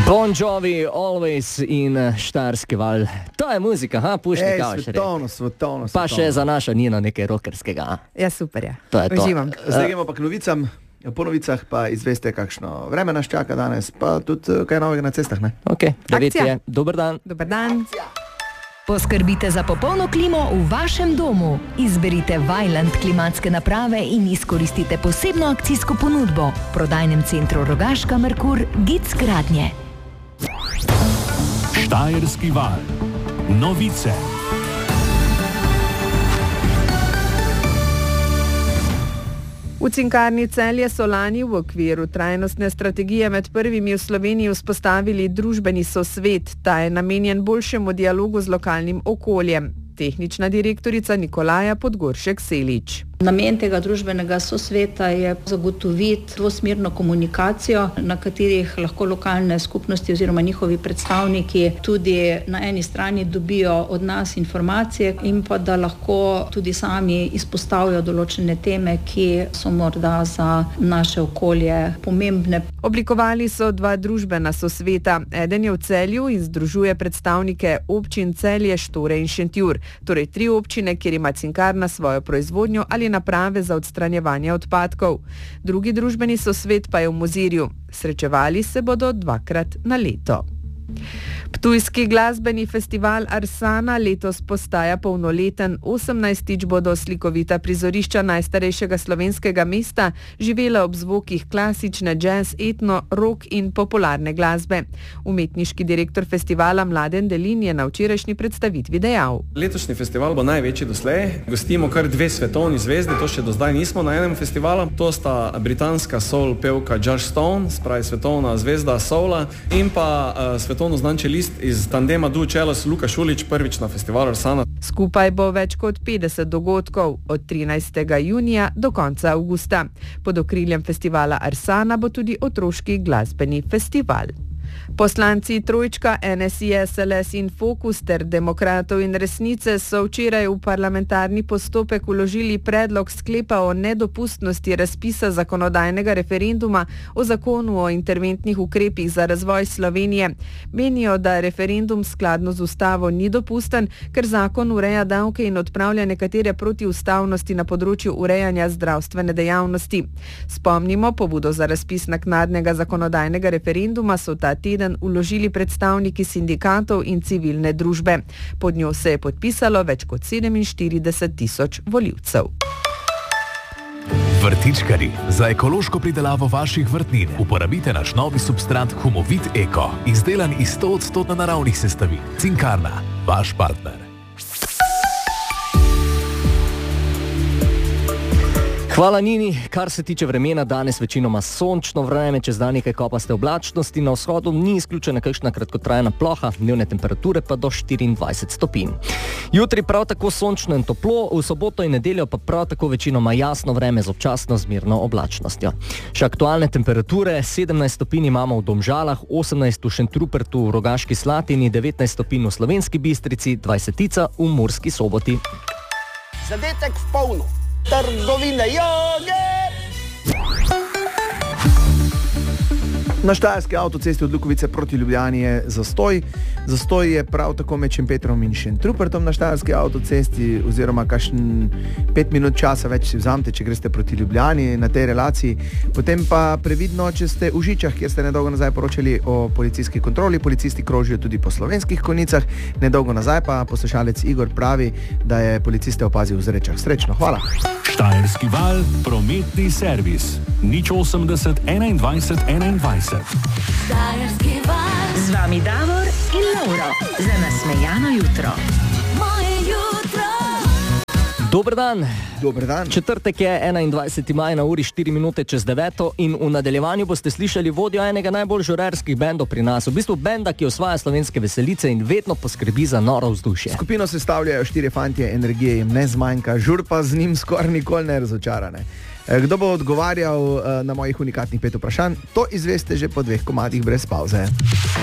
Bon Jovi, Always in Štajerski val. To je muzika, pušni kao še reči. Svetovno. Pa še za našo Nino nekaj rockerskega. Ja, super je. To je to. Uživam. Zdaj gremo pa k novicam. Po novicah pa izveste, kakšno vreme nas čaka danes, pa tudi kaj novega na cestah, ne? Ok, 9 Akcija. je. Dober dan. Dober dan. Poskrbite za popolno klimo v vašem domu. Izberite Vaillant klimatske naprave in izkoristite posebno akcijsko ponudbo. V prodajnem centru Rogaška Merkur Gic Gradnje. Štajerski val. Novice. V Cinkarni Celje so lani v okviru trajnostne strategije med prvimi v Sloveniji vzpostavili družbeni sosvet. Ta je namenjen boljšemu dialogu z lokalnim okoljem. Tehnična direktorica Nikolaja Podgoršek-Selič. Namen tega družbenega sosveta je zagotoviti dvosmerno komunikacijo, na katerih lahko lokalne skupnosti oziroma njihovi predstavniki tudi na eni strani dobijo od nas informacije in pa da lahko tudi sami izpostavijo določene teme, ki so morda za naše okolje pomembne. Oblikovali so 2 družbena sosveta. Eden je v Celju in združuje predstavnike občin Celje, Štore in Šentjur. Torej 3 občine, kjer ima Cinkarna svojo proizvodnjo ali naprave za odstranjevanje odpadkov. Drugi družbeni sosvet pa je v Mozirju. Srečevali se bodo 2krat na leto. Ptujski glasbeni festival Arsana letos postaja polnoleten. 18. bodo slikovita prizorišča najstarejšega slovenskega mesta živela ob zvokih klasične, jazz, etno, rock in popularne glasbe. Umetniški direktor festivala Mladen Delin je na včerajšnji predstavitvi dejal. Letošnji festival bo največji doslej. Gostimo kar 2 svetovni zvezdi, to še do zdaj nismo na enem festivalu. To sta britanska soul pevka Josh Stone, spravi svetovna zvezda soula, in pa svetovno znan čelist iz tandema Duo Cellos Luka Šulić, prvič na festivalu Arsana. Skupaj bo več kot 50 dogodkov od 13. junija do konca avgusta. Pod okriljem festivala Arsana bo tudi otroški glasbeni festival. Poslanci Trojčka, NSI, SLS in Fokus ter Demokratov in Resnice so včeraj v parlamentarni postopek vložili predlog sklepa o nedopustnosti razpisa zakonodajnega referenduma o zakonu o interventnih ukrepih za razvoj Slovenije. Menijo, da referendum skladno z ustavo ni dopusten, ker zakon ureja davke in odpravlja nekatere protiustavnosti na področju urejanja zdravstvene dejavnosti. Spomnimo, pobudo za razpis naknadnega zakonodajnega referenduma so ta teden vložili predstavniki sindikatov in civilne družbe. Pod njo se je podpisalo več kot 47.000 volivcev. Vrtičkarji, za ekološko pridelavo vaših vrtnin uporabite naš novi substrat Humovit Eko, izdelan iz 100% naravnih sestavin. Cinkarna, vaš partner. Hvala Nini. Kar se tiče vremena, danes večinoma sončno vreme, čez dan nekaj kopaste oblačnosti, na vzhodu ni izključena kakšna kratkotrajna ploha, dnevne temperature pa do 24 stopinj. Jutri prav tako sončno in toplo, v soboto in nedeljo pa prav tako večinoma jasno vreme z občasno zmerno oblačnostjo. Še aktualne temperature: 17 stopinj imamo v Domžalah, 18 v Šentrupertu, v Rogaški Slatini, 19 stopinj v Slovenski Bistrici, 20 v Murski Soboti. Zadetek v polno. Trgovine joge! Na štajerski avtocesti od Lukovice proti Ljubljani je zastoj. Zastoj je prav tako med Šempetrom in Šentrupertom na štajerski avtocesti, oziroma kakšen 5 minut časa več si vzamete, če greste proti Ljubljani na tej relaciji. Potem pa previdno, če ste v Žičah, kjer ste nedolgo nazaj poročali o policijski kontroli. Policisti krožijo tudi po slovenskih konicah. Nedolgo nazaj pa poslušalec Igor pravi, da je policiste opazil v Zrečah. Srečno, hvala. Štajerski val, prometni servis. 080 21 21. Štajerski val. Z vami Davor in Lauro. Za nasmejano jutro. Moje jutro. Dober dan. Dober dan. Četrtek je 21. maj na uri 4 minute čez 9 in v nadaljevanju boste slišali vodjo enega najbolj žurerskih bendov pri nas. V bistvu benda, ki osvaja slovenske veselice in vedno poskrbi za noro vzdušje. Skupino sestavljajo 4 fantje, energije jim ne zmanjka, žur pa z njim skoraj nikoli ne razočarane. Kdo bo odgovarjal na mojih unikatnih 5 vprašanj, to izveste že po 2 komadih brez pauze.